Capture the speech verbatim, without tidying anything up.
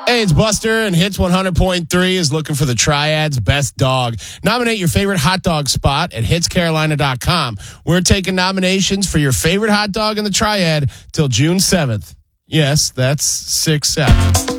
Hey, it's Buster, and Hits one hundred point three is looking for the Triad's best dog. Nominate your favorite hot dog spot at hits carolina dot com. We're taking nominations for your favorite hot dog in the Triad till June seventh. Yes, that's six seven.